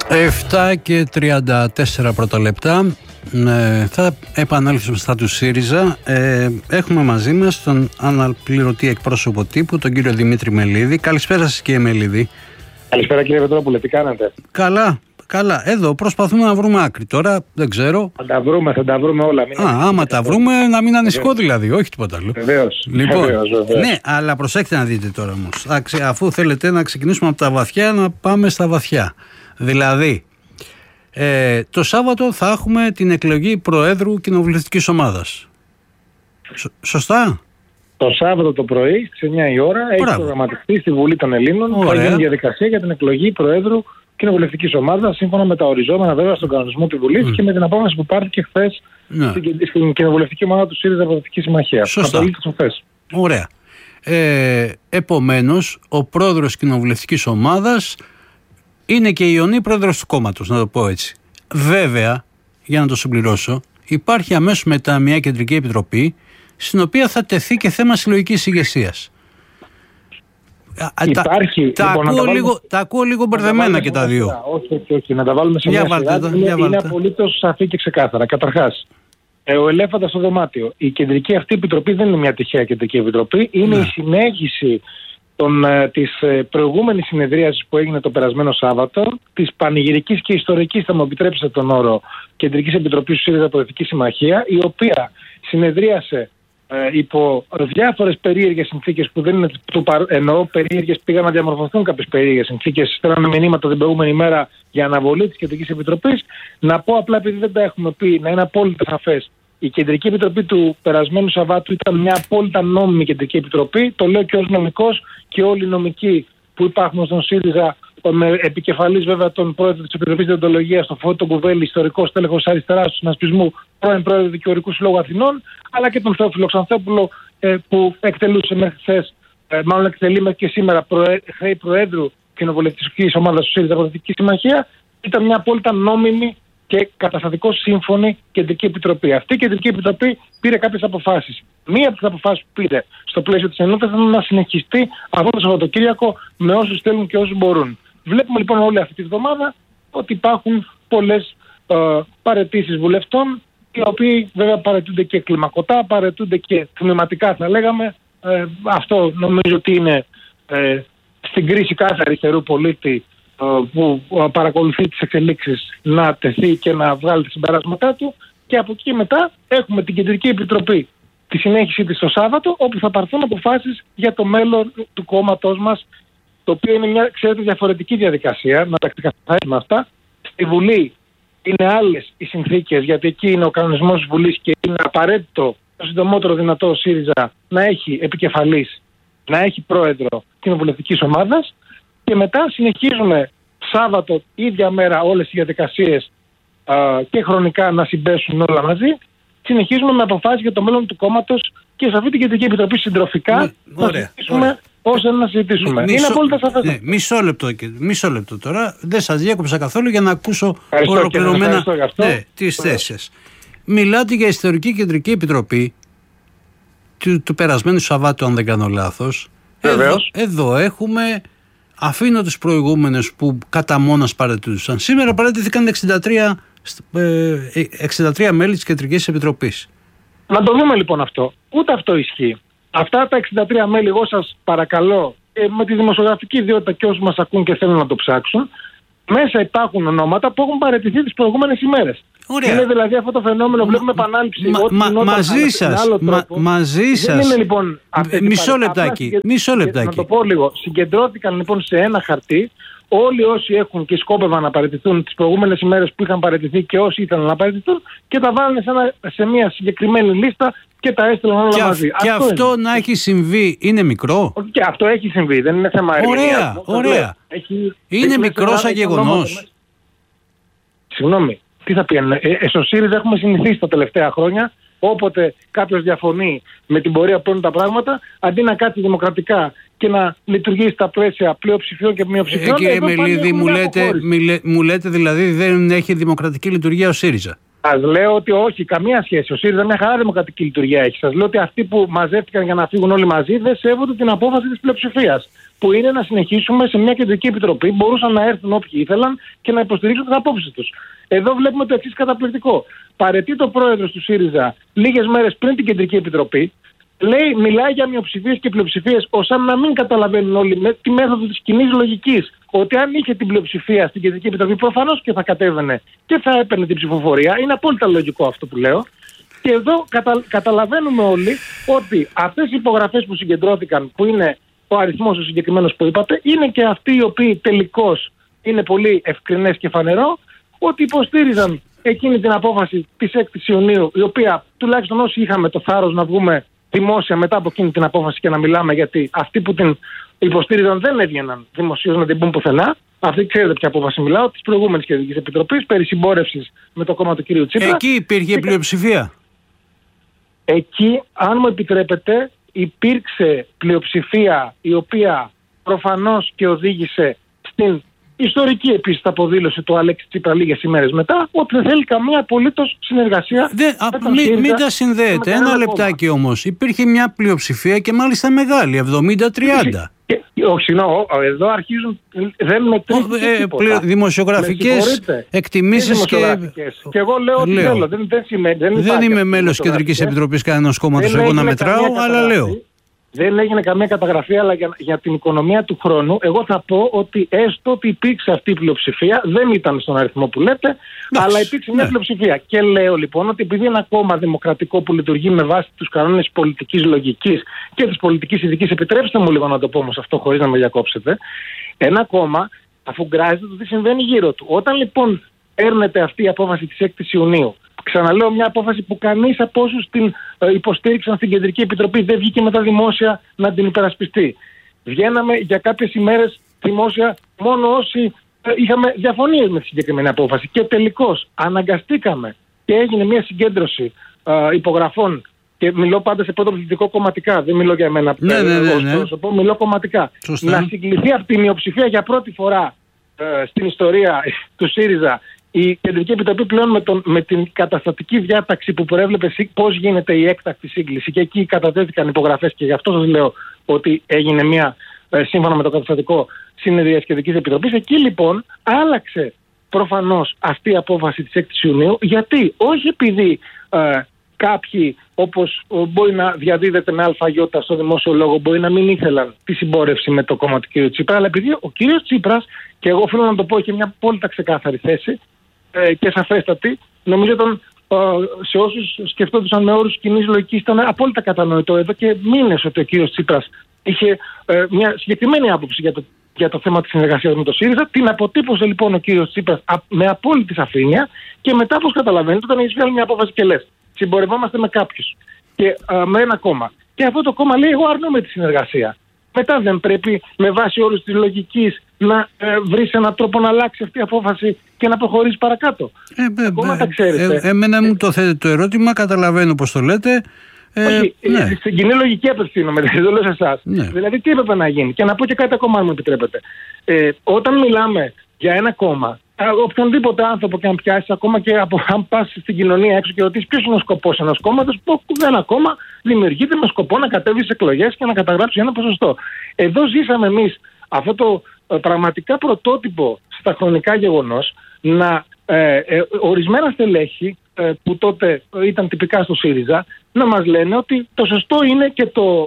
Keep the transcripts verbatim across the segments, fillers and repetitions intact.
επτά και τριάντα τέσσερα πρώτα λεπτά. Ε, θα επανέλθουμε στα του ΣΥΡΙΖΑ. Ε, έχουμε μαζί μας τον αναπληρωτή εκπρόσωπο τύπου, τον κύριο Δημήτρη Μελίδη. Καλησπέρα σας, κύριε Μελίδη. Καλησπέρα, κύριε Πετρόπουλε, τι κάνετε? Καλά, καλά. Εδώ προσπαθούμε να βρούμε άκρη. Τώρα δεν ξέρω. Θα τα βρούμε, θα τα βρούμε όλα. Μην Α, άμα τα βρούμε, να μην ανησυχώ δηλαδή, όχι τίποτα άλλο. Βεβαίως. Λοιπόν, βεβαίως, βεβαίως. ναι, αλλά προσέξτε να δείτε τώρα όμως. Αφού θέλετε να ξεκινήσουμε από τα βαθιά, να πάμε στα βαθιά. Δηλαδή, ε, το Σάββατο θα έχουμε την εκλογή Προέδρου Κοινοβουλευτικής Ομάδας. Σ- σωστά? Το Σάββατο το πρωί, στις εννιά η ώρα, έχει Μπράβο. προγραμματιστεί στη Βουλή των Ελλήνων. Ωραία. Θα γίνει διαδικασία για την εκλογή Προέδρου Κοινοβουλευτικής Ομάδας, σύμφωνα με τα οριζόμενα βέβαια στον κανονισμό του Βουλής Mm. και με την απόφαση που πάρθηκε χθες Ναι. στην, στην Κοινοβουλευτική Ομάδα του ΣΥΡΙΖΑ Προοδευτική Συμμαχία. Σωστά. Απολύτως χθες. Ωραία. Ε, επομένως, ο πρόεδρος Κοινοβουλευτικής Ομάδας είναι και η ιονή πρόεδρος του κόμματος, να το πω έτσι. Βέβαια, για να το συμπληρώσω, υπάρχει αμέσως μετά μια κεντρική επιτροπή, στην οποία θα τεθεί και θέμα συλλογικής ηγεσίας. Υπάρχει, τα, λοιπόν, τα, ακούω να τα λίγο, βάλουμε- τα ακούω λίγο Να τα μπερδεμένα βάλουμε και σε τα μια δύο. σειρά. Όχι, όχι, όχι. Να τα βάλουμε σε Για μια βάλτε σειρά. τα, Είναι, για βάλτε είναι τα. απολύτως σαφή και ξεκάθαρα. Καταρχάς, ε, ο ελέφαντας στο δωμάτιο. Η κεντρική αυτή επιτροπή δεν είναι μια τυχαία κεντρική επιτροπή. Είναι Ναι. η συνέχιση των, ε, της ε, προηγούμενης συνεδρίασης που έγινε το περασμένο Σάββατο, της πανηγυρικής και ιστορικής, θα μου επιτρέψετε τον όρο, Κεντρικής Επιτροπής του ΣΥΡΙΖΑ Προοδευτική Συμμαχία, η οποία συνεδρίασε ε, υπό διάφορες περίεργες συνθήκες που δεν είναι του παρ... εννοώ περίεργες, πήγαν να διαμορφωθούν κάποιες περίεργες συνθήκες, στέλνανε μηνύματα την προηγούμενη μέρα για αναβολή της Κεντρικής Επιτροπής. Να πω απλά, επειδή δεν τα έχουμε πει, να είναι απόλυτα σαφές. Η Κεντρική Επιτροπή του περασμένου Σαββάτου ήταν μια απόλυτα νόμιμη Κεντρική Επιτροπή. Το λέω και ως νομικός, και όλοι οι νομικοί που υπάρχουν στον ΣΥΡΙΖΑ, με επικεφαλής βέβαια τον πρόεδρο της Επιτροπής Διοντολογίας, τον Φώτο Κουβέλη, ιστορικό στέλεχος αριστεράς του συνασπισμού, πρώην πρόεδρο Δικηγορικού Συλλόγου Αθηνών, αλλά και τον Θεόφιλο Ξανθόπουλο, ε, που εκτελούσε μέχρι χθες, ε, μάλλον εκτελεί μέχρι και σήμερα, προέ, χρέη Προέδρου Κοινοβουλευτικής Ομάδας του ΣΥΡΙΖΑ Προοδευτική Συμμαχία. Ήταν μια απόλυτα νόμιμη και καταστατικό σύμφωνη Κεντρική Επιτροπή. Αυτή η Κεντρική Επιτροπή πήρε κάποιες αποφάσεις. Μία από τις αποφάσεις που πήρε στο πλαίσιο της ενότητας ήταν να συνεχιστεί αυτό το Σαββατοκύριακο με όσους θέλουν και όσους μπορούν. Βλέπουμε λοιπόν όλη αυτή τη βδομάδα ότι υπάρχουν πολλές ε, παραιτήσεις βουλευτών, οι οποίοι βέβαια παραιτούνται και κλιμακωτά, παραιτούνται και τμηματικά θα λέγαμε. Ε, αυτό νομίζω ότι είναι ε, στην κρίση κάθε αριστερού πολίτη που παρακολουθεί τις εξελίξεις να τεθεί και να βγάλει τα συμπεράσματά του. Και από εκεί μετά έχουμε την Κεντρική Επιτροπή, τη συνέχιση της το Σάββατο, όπου θα πάρθουν αποφάσεις για το μέλλον του κόμματός μας, το οποίο είναι μια, ξέρετε, διαφορετική διαδικασία, να τα ξεκαθαρίσουμε αυτά. Στη Βουλή είναι άλλες οι συνθήκες, γιατί εκεί είναι ο κανονισμός της Βουλής και είναι απαραίτητο το συντομότερο δυνατό ο ΣΥΡΙΖΑ να έχει επικεφαλής, να έχει πρόεδρο κοινοβουλευτικής ομάδας. Και μετά συνεχίζουμε Σάββατο, ίδια μέρα, όλες οι διαδικασίες α, και χρονικά να συμπέσουν όλα μαζί. Συνεχίζουμε με αποφάσεις για το μέλλον του κόμματος και σε αυτή την Κεντρική Επιτροπή συντροφικά Ναι, να ωραία, συζητήσουμε ωραία. όσα να συζητήσουμε. Μισό- Είναι απόλυτα σαφές. ναι, μισό, λεπτό, και- μισό λεπτό τώρα. Δεν σας διέκοψα καθόλου για να ακούσω Ευχαριστώ και ολοκληρωμένα ευχαριστώ γι' αυτό. ναι, τις Βεβαίως. θέσεις σας. Μιλάτε για ιστορική Κεντρική Επιτροπή του, του περασμένου Σαββάτου, αν δεν κάνω λάθος. Εδώ, Βεβαίως. εδώ έχουμε, αφήνω τους προηγούμενους που κατά μόνας παραιτούνταν. Σήμερα παραιτήθηκαν εξήντα τρία, ε, εξήντα τρία μέλη της Κεντρικής Επιτροπής. Να το δούμε λοιπόν αυτό. Ούτε αυτό ισχύει. Αυτά τα εξήντα τρία μέλη, εγώ σας παρακαλώ, ε, με τη δημοσιογραφική ιδιότητα και όσοι μας ακούν και θέλουν να το ψάξουν, μέσα υπάρχουν ονόματα που έχουν παραιτηθεί τις προηγούμενες ημέρες. Ωραία. Είναι δηλαδή αυτό το φαινόμενο, βλέπουμε επανάληψη. Μα- ό,τι μα- γινόταν μαζί με σας, άλλο μα- τρόπο. μαζί Δεν σας. είναι λοιπόν αυτές οι Μισό παρε- λεπτάκι, απλά συγκε- μισό λεπτάκι. Να το πω λίγο. Συγκεντρώθηκαν λοιπόν σε ένα χαρτί όλοι όσοι έχουν και σκόπευαν να παραιτηθούν τις προηγούμενες ημέρες που είχαν παραιτηθεί και όσοι ήθελαν να παραιτηθούν και τα βάλανε σε, ένα, σε μια συγκεκριμένη λίστα και τα έστειλαν όλα Και, αυ- μαζί. και αυτό, είναι. να έχει συμβεί είναι μικρό. Και αυτό έχει συμβεί, δεν είναι θέμα ερμηνείας. Ωραία, Όπως ωραία. λέω. Έχει, Είναι έχει μικρό μέσα σαν έχει γεγονός. ονόματα μέσα. Συγγνώμη, τι θα πει, ε, ε, στο ΣΥΡΙΖΑ έχουμε συνηθίσει τα τελευταία χρόνια, όποτε κάποιος διαφωνεί με την πορεία που είναι τα πράγματα, αντί να κάτσει δημοκρατικά και να λειτουργεί στα πλαίσια πλειοψηφιών και μειοψηφιών. Ε, κύριε εδώ πάλι Μελίδη, έχουμε μου μια λέτε, αποχώρηση. μιλέ, μου λέτε δηλαδή δεν έχει δημοκρατική λειτουργία ο ΣΥΡΙΖΑ. Σας λέω ότι όχι, καμία σχέση. Ο ΣΥΡΙΖΑ μια χαρά δημοκρατική λειτουργία έχει. Σας λέω ότι αυτοί που μαζεύτηκαν για να φύγουν όλοι μαζί δεν σέβονται την απόφαση της πλειοψηφίας. Που είναι να συνεχίσουμε σε μια κεντρική επιτροπή. Μπορούσαν να έρθουν όποιοι ήθελαν και να υποστηρίξουν τις απόψεις τους. Εδώ βλέπουμε το εξής καταπληκτικό. Παραιτεί το πρόεδρος του ΣΥΡΙΖΑ λίγες μέρες πριν την κεντρική επιτροπή. Λέει, μιλάει για μειοψηφίες και πλειοψηφίες, ώστε να μην καταλαβαίνουν όλοι με τη μέθοδο της κοινής λογικής. Ότι αν είχε την πλειοψηφία στην κεντρική επιτροπή, προφανώς και θα κατέβαινε και θα έπαιρνε την ψηφοφορία. Είναι απόλυτα λογικό αυτό που λέω. Και εδώ κατα, καταλαβαίνουμε όλοι ότι αυτές οι υπογραφές που συγκεντρώθηκαν, που είναι ο αριθμός ο συγκεκριμένος που είπατε, είναι και αυτοί οι οποίοι τελικώς είναι πολύ ευκρινές και φανερό, ότι υποστήριζαν εκείνη την απόφαση της έκτης Ιουνίου, η οποία τουλάχιστον όσοι είχαμε το θάρρος να βγούμε δημόσια μετά από εκείνη την απόφαση και να μιλάμε, γιατί αυτοί που την υποστήριζαν δεν έβγαιναν δημοσίως να την πούν πουθενά. Αυτή ξέρετε ποια απόφαση μιλάω, της προηγούμενης Κεντρικής Επιτροπής, περί συμπόρευσης με το κόμμα του κ. Τσίπρα. Εκεί υπήρχε πλειοψηφία. Εκεί, αν μου επιτρέπετε, υπήρξε πλειοψηφία η οποία προφανώς και οδήγησε στην ιστορική επίσης αποδήλωση του Αλέξη Τσίπρα λίγες ημέρες μετά, ότι δεν θέλει καμία απολύτως συνεργασία. Δεν, α, μην μη τα συνδέετε. Ένα κόμμα. Λεπτάκι όμως. Υπήρχε μια πλειοψηφία και μάλιστα μεγάλη, εβδομήντα τριάντα. Όχι, συγγνώμη, εδώ αρχίζουν. Δεν μετρήσουν. Ε, πλειο, δημοσιογραφικές εκτιμήσεις και. Και εγώ λέω ότι λέω. θέλω. Δεν, δεν, σημαίνει, δεν, δεν είμαι μέλος Κεντρικής Επιτροπής κανένας κόμματος εγώ να μετράω, αλλά λέω. Δεν έγινε καμία καταγραφή, αλλά για, για την οικονομία του χρόνου, εγώ θα πω ότι έστω ότι υπήρξε αυτή η πλειοψηφία, δεν ήταν στον αριθμό που λέτε, Άς, αλλά υπήρξε ναι. μια πλειοψηφία. Και λέω λοιπόν ότι επειδή ένα κόμμα δημοκρατικό που λειτουργεί με βάση τους κανόνες πολιτικής λογικής και της πολιτικής ειδικής, επιτρέψτε μου λίγο να το πω όμως αυτό χωρίς να με διακόψετε, ένα κόμμα αφουγκράζεται το τι συμβαίνει γύρω του. Όταν λοιπόν έρνεται αυτή η απόφαση της έκτης Ιουνίου, ξαναλέω μια απόφαση που κανείς από όσους την ε, υποστήριξαν στην Κεντρική Επιτροπή δεν βγήκε μετά δημόσια να την υπερασπιστεί. Βγαίναμε για κάποιες ημέρες δημόσια μόνο όσοι ε, είχαμε διαφωνίες με τη συγκεκριμένη απόφαση. Και τελικώς αναγκαστήκαμε και έγινε μια συγκέντρωση ε, υπογραφών. Και μιλώ πάντα σε πρώτο πληθυντικό κομματικά. Δεν μιλώ για εμένα ναι, ναι, ναι, ναι. πρόσωπο, μιλώ κομματικά. Σωστά. Να συγκληθεί αυτή η μειοψηφία για πρώτη φορά ε, στην ιστορία του ΣΥΡΙΖΑ. Η Κεντρική Επιτροπή πλέον με, τον, με την καταστατική διάταξη που προέβλεπε πώς γίνεται η έκτακτη σύγκληση και εκεί κατατέθηκαν υπογραφές και γι' αυτό σας λέω ότι έγινε μια ε, σύμφωνα με το καταστατικό συνεδρία της Κεντρικής Επιτροπής. Εκεί λοιπόν άλλαξε προφανώς αυτή η απόφαση της έκτης Ιουνίου. Γιατί? Όχι επειδή ε, κάποιοι όπως μπορεί να διαδίδεται με αλφαγιώτα στο δημόσιο λόγο μπορεί να μην ήθελαν τη συμπόρευση με το κόμμα του κ. Τσίπρα, αλλά επειδή ο κ. Τσίπρας, και εγώ οφείλω να το πω, είχε μια απόλυτα ξεκάθαρη θέση και σαφέστατη, νομίζω ήταν σε όσους σκεφτόντουσαν με όρους κοινής λογικής ήταν απόλυτα κατανοητό εδώ και μήνες ότι ο κύριος Τσίπρας είχε ε, μια συγκεκριμένη άποψη για το, για το θέμα της συνεργασίας με το ΣΥΡΙΖΑ. Την αποτύπωσε λοιπόν ο κύριος Τσίπρας α, με απόλυτη σαφήνεια και μετά, όπως καταλαβαίνετε, όταν έχεις βγάλει μια απόφαση και λες συμπορευόμαστε με κάποιους και α, με ένα κόμμα. Και αυτό το κόμμα λέει: εγώ αρνούμαι τη συνεργασία. Μετά δεν πρέπει με βάση όρους της λογικής να ε, βρεις έναν τρόπο να αλλάξει αυτή η απόφαση και να προχωρήσει παρακάτω. Ε, Ακόμα ε, τα ξέρετε. Ε, εμένα μου το θέτει το ερώτημα, καταλαβαίνω πώς το λέτε. Ε, Όχι, ναι. στην κοινή λογική απευθύνομαι, δεν το λέω σε εσάς. Ναι. Δηλαδή τι έπρεπε να γίνει. Και να πω και κάτι ακόμα, αν μου επιτρέπετε. Ε, όταν μιλάμε για ένα κόμμα, οποιονδήποτε άνθρωπο και αν πιάσει, ακόμα και από, αν πας στην κοινωνία έξω και ρωτήσεις ποιος είναι ο σκοπός ενός κόμματος, που ένα κόμμα δημιουργείται με σκοπό να κατέβει στις εκλογές και να καταγράψει ένα ποσοστό. Εδώ ζήσαμε εμείς αυτό το ε, πραγματικά πρωτότυπο στα χρονικά γεγονός να ε, ε, ορισμένα στελέχη ε, που τότε ήταν τυπικά στο ΣΥΡΙΖΑ να μας λένε ότι το σωστό είναι και το,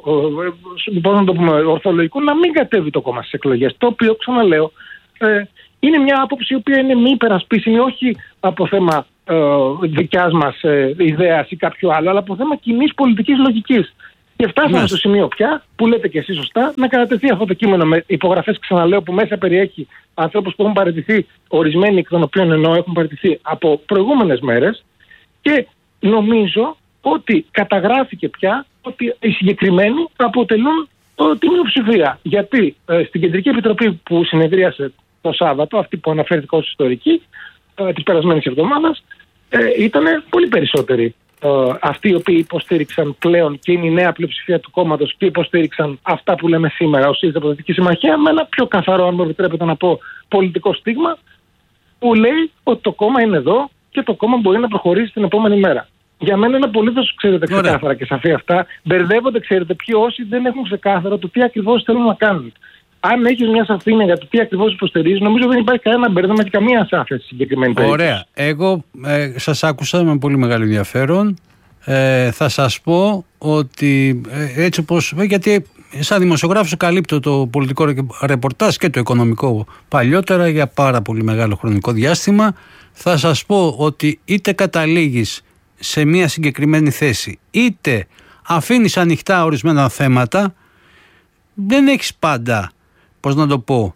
ε, πώς να το πούμε, ορθολογικό να μην κατέβει το κόμμα στις εκλογές. Το οποίο, ξαναλέω, ε, είναι μια άποψη η οποία είναι μη υπερασπίσιμη, όχι από θέμα ε, δικιάς μας ε, ιδέας ή κάποιο άλλο, αλλά από θέμα κοινής πολιτικής λογικής. Και φτάσαμε yes. στο σημείο πια, που λέτε και εσείς σωστά, να κατατεθεί αυτό το κείμενο με υπογραφές, ξαναλέω, που μέσα περιέχει ανθρώπους που έχουν παραιτηθεί, ορισμένοι εκ των οποίων εννοώ έχουν παραιτηθεί από προηγούμενες μέρες, και νομίζω ότι καταγράφηκε πια ότι οι συγκεκριμένοι αποτελούν τη μειοψηφία. Γιατί ε, στην Κεντρική Επιτροπή που συνεδρίασε το Σάββατο, αυτή που αναφέρθηκα ως ιστορική, ε, της περασμένης εβδομάδας, ε, ήταν πολύ περισσότεροι ε, αυτοί οι οποίοι υποστήριξαν πλέον και είναι η νέα πλειοψηφία του κόμματος και υποστήριξαν αυτά που λέμε σήμερα ως ΣΥΡΙΖΑ Προοδευτική Συμμαχία, με ένα πιο καθαρό, αν μου επιτρέπετε να πω, πολιτικό στίγμα, που λέει ότι το κόμμα είναι εδώ και το κόμμα μπορεί να προχωρήσει την επόμενη μέρα. Για μένα είναι απολύτως, ξέρετε, ξεκάθαρα Ωραία. και σαφή αυτά. Μπερδεύονται, ξέρετε, ποιοι όσοι δεν έχουν ξεκάθαρο το τι ακριβώς θέλουν να κάνουν. Αν έχεις μια σαφήνεια για το τι ακριβώς υποστηρίζεις, νομίζω δεν υπάρχει κανένα μπέρδεμα και καμία ασάφεια στη συγκεκριμένη περίπτωση. Ωραία. Εγώ ε, σας άκουσα με πολύ μεγάλο ενδιαφέρον. Ε, θα σας πω ότι ε, έτσι όπως. Γιατί σαν δημοσιογράφος καλύπτω το πολιτικό ρεπορτάζ και το οικονομικό παλιότερα για πάρα πολύ μεγάλο χρονικό διάστημα. Θα σας πω ότι είτε καταλήγεις σε μια συγκεκριμένη θέση, είτε αφήνεις ανοιχτά ορισμένα θέματα, δεν έχεις πάντα, πώς να το πω,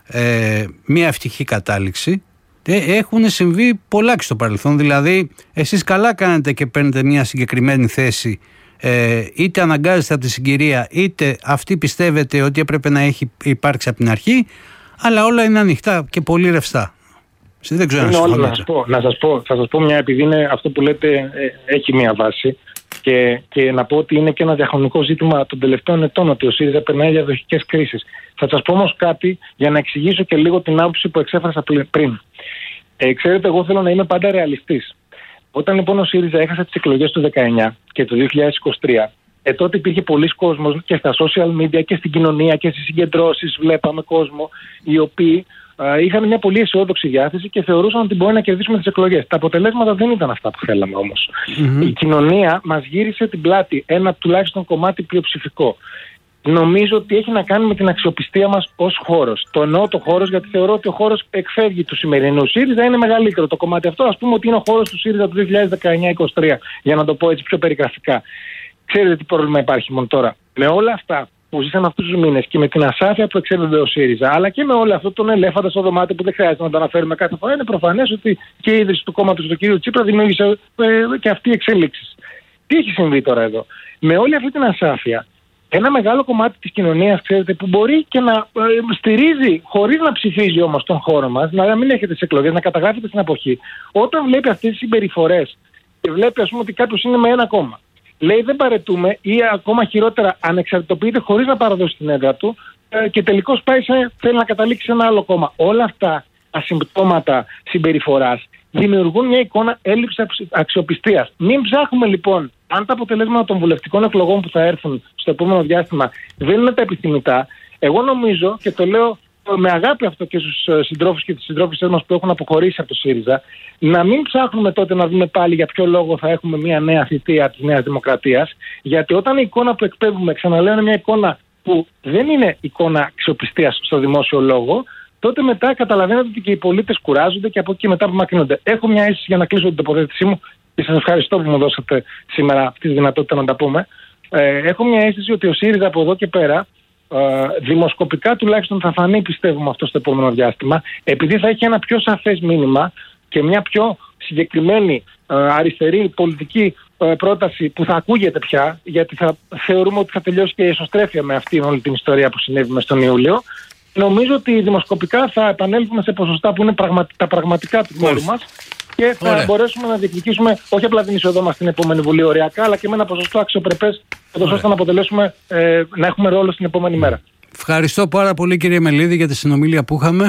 ε, μια ευτυχή κατάληξη. Έχουν συμβεί πολλά και στο παρελθόν. Δηλαδή, εσείς καλά κάνετε και παίρνετε μια συγκεκριμένη θέση, ε, είτε αναγκάζεστε από τη συγκυρία, είτε αυτή πιστεύετε ότι έπρεπε να έχει υπάρξει από την αρχή, αλλά όλα είναι ανοιχτά και πολύ ρευστά. Δεν ξέρω είναι όλα, να σας πω, να σας πω, θα σας πω μια, επειδή είναι αυτό που λέτε ε, έχει μια βάση και, και να πω ότι είναι και ένα διαχρονικό ζήτημα των τελευταίων ετών ότι ο ΣΥΡΙΖΑ περνάει διαδοχικές κρίσεις. Θα σας πω όμως κάτι για να εξηγήσω και λίγο την άποψη που εξέφρασα πριν. Ε, ξέρετε, εγώ θέλω να είμαι πάντα ρεαλιστής. Όταν λοιπόν ο ΣΥΡΙΖΑ έχασε τις εκλογές του δεκαεννιά και του δύο χιλιάδες είκοσι τρία, ε, τότε υπήρχε πολλής κόσμος και στα social media και στην κοινωνία και στις συγκεντρώσεις βλέπαμε κόσμο οι οποίοι Uh, είχαν μια πολύ αισιόδοξη διάθεση και θεωρούσαν ότι μπορεί να κερδίσουμε τις εκλογές. Τα αποτελέσματα δεν ήταν αυτά που θέλαμε όμως. Mm-hmm. Η κοινωνία μας γύρισε την πλάτη, ένα τουλάχιστον κομμάτι πλειοψηφικό. Νομίζω ότι έχει να κάνει με την αξιοπιστία μας ως χώρος. Το εννοώ το χώρος γιατί θεωρώ ότι ο χώρος εκφεύγει του σημερινού ΣΥΡΙΖΑ, είναι μεγαλύτερο το κομμάτι αυτό. Ας πούμε ότι είναι ο χώρος του ΣΥΡΙΖΑ του δύο χιλιάδες δεκαεννιά είκοσι τρία, για να το πω έτσι πιο περιγραφικά. Ξέρετε τι πρόβλημα υπάρχει μόνο τώρα? Με όλα αυτά που ζήσαμε αυτούς τους μήνες και με την ασάφεια που εξέδονται ο ΣΥΡΙΖΑ, αλλά και με όλο αυτό τον ελέφαντα στο δωμάτιο που δεν χρειάζεται να το αναφέρουμε κάθε φορά, είναι προφανές ότι και η ίδρυση του κόμματος του κ. Τσίπρα δημιούργησε ε, και αυτή η εξέλιξη. Τι έχει συμβεί τώρα εδώ? Με όλη αυτή την ασάφεια, ένα μεγάλο κομμάτι της κοινωνίας, ξέρετε, που μπορεί και να ε, στηρίζει χωρίς να ψηφίζει όμως τον χώρο μας, να μην έχετε τις εκλογές, να καταγράφετε στην αποχή, όταν βλέπει αυτές τις συμπεριφορές και βλέπει, ας πούμε, ότι κάποιος είναι με ένα κόμμα, λέει δεν παρετούμε ή ακόμα χειρότερα ανεξαρτητοποιείται χωρίς να παραδώσει την έδρα του ε, και τελικώς πάει σε, θέλει να καταλήξει σε ένα άλλο κόμμα. Όλα αυτά τα συμπτώματα συμπεριφοράς δημιουργούν μια εικόνα έλλειψης αξιοπιστίας. Μην ψάχνουμε λοιπόν, αν τα αποτελέσματα των βουλευτικών εκλογών που θα έρθουν στο επόμενο διάστημα δεν είναι τα επιθυμητά, εγώ νομίζω και το λέω με αγάπη αυτό και στους συντρόφους και τις συντρόφισσές μας που έχουν αποχωρήσει από το ΣΥΡΙΖΑ, να μην ψάχνουμε τότε να δούμε πάλι για ποιο λόγο θα έχουμε μια νέα θητεία της Νέας Δημοκρατίας, γιατί όταν η εικόνα που εκπέμπουμε, ξαναλέω, είναι μια εικόνα που δεν είναι εικόνα αξιοπιστίας στο δημόσιο λόγο, τότε μετά καταλαβαίνετε ότι και οι πολίτες κουράζονται και από εκεί μετά απομακρύνονται. Έχω μια αίσθηση, για να κλείσω την τοποθέτησή μου, και σας ευχαριστώ που μου δώσατε σήμερα αυτή τη δυνατότητα να τα πούμε. Ε, έχω μια αίσθηση ότι ο ΣΥΡΙΖΑ από εδώ και πέρα, Uh, δημοσκοπικά τουλάχιστον θα φανεί, πιστεύουμε, αυτό στο επόμενο διάστημα, επειδή θα έχει ένα πιο σαφές μήνυμα και μια πιο συγκεκριμένη uh, αριστερή πολιτική uh, πρόταση που θα ακούγεται πια, γιατί θα θεωρούμε ότι θα τελειώσει και η εσωστρέφεια με αυτήν όλη την ιστορία που συνέβη μες τον Ιούλιο. Νομίζω ότι δημοσκοπικά θα επανέλθουμε σε ποσοστά που είναι πραγμα... τα πραγματικά του χώρου μας και θα Ωραία. μπορέσουμε να διεκδικήσουμε όχι απλά την είσοδό μας στην επόμενη Βουλή οριακά, αλλά και με ένα ποσοστό αξιοπρεπές, ώστε να αποτελέσουμε, ε, να έχουμε ρόλο στην επόμενη μέρα. Ευχαριστώ πάρα πολύ, κύριε Μελίδη, για τη συνομιλία που είχαμε.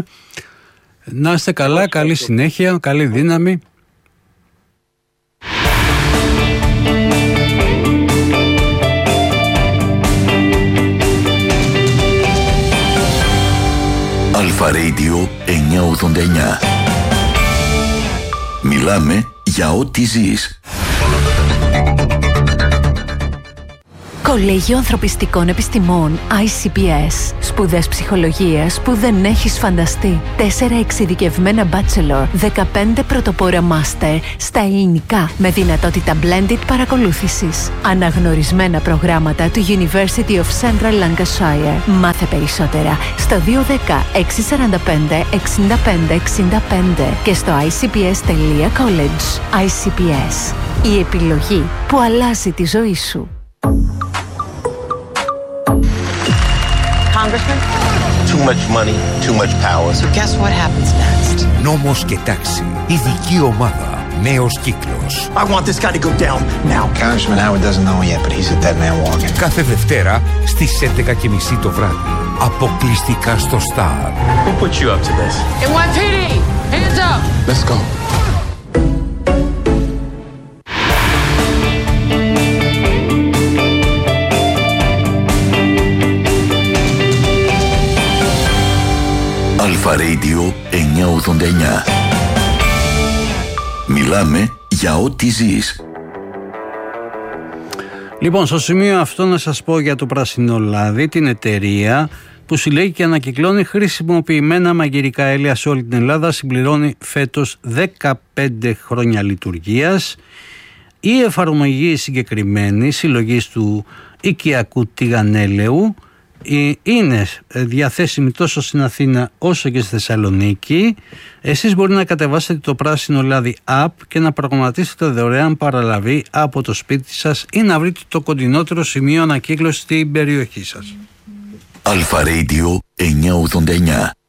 Να είστε καλά, Ευχαριστώ. καλή συνέχεια, καλή δύναμη. Αλφα Radio εννιακόσια ογδόντα εννιά. Μιλάμε για ό,τι ζεις. Κολέγιο Ανθρωπιστικών Επιστημών άι σι πι ες. Σπουδές ψυχολογίας που δεν έχεις φανταστεί. Τέσσερα εξειδικευμένα bachelor, δεκαπέντε πρωτοπόρα master στα ελληνικά με δυνατότητα blended παρακολούθησης. Αναγνωρισμένα προγράμματα του University of Central Lancashire. Μάθε περισσότερα στο δύο ένα μηδέν έξι τέσσερα πέντε εξήντα πέντε εξήντα πέντε και στο άι σι πι ες τελεία college. άι σι πι ες. Η επιλογή που αλλάζει τη ζωή σου. Congressman? Too much money, too much power. So guess what happens next? Νόμος και τάξη. Ειδική ομάδα. Νέος κύκλος. I want this guy to go down now. Congressman Howard doesn't know yet, but he's a dead man walking. Κάθε Δευτέρα στις έντεκα και μισή το βράδυ. Αποκλειστικά στο Star. Who put you up to this? εν γουάι πι ντι! Hands up! Let's go. Αλφα Radio εννιακόσια ογδόντα εννιά. Μιλάμε για ό,τι ζεις. Λοιπόν, στο σημείο αυτό να σας πω για το Πράσινο Λάδι, την εταιρεία που συλλέγει και ανακυκλώνει χρησιμοποιημένα μαγειρικά έλαια σε όλη την Ελλάδα, συμπληρώνει φέτος δεκαπέντε χρόνια λειτουργίας. Η εφαρμογή συγκεκριμένη συλλογής του οικιακού τηγανέλαιου είναι διαθέσιμη τόσο στην Αθήνα όσο και στη Θεσσαλονίκη. Εσείς μπορείτε να κατεβάσετε το Πράσινο Λάδι app και να προγραμματίσετε δωρεάν παραλαβή από το σπίτι σας ή να βρείτε το κοντινότερο σημείο ανακύκλωσης στην περιοχή σας. Αλφα Radio εννιακόσια ογδόντα εννιά.